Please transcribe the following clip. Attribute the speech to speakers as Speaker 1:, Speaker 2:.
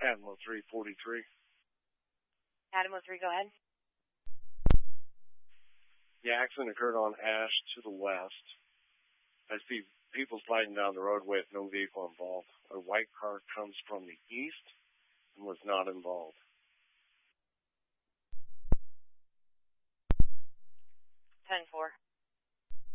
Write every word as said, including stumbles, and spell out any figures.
Speaker 1: Admiral three forty-three.
Speaker 2: Admiral three, go ahead.
Speaker 1: The accident occurred on Ash to the west. I see people sliding down the roadway with no vehicle involved. A white car comes from the east and was not involved.
Speaker 2: ten four.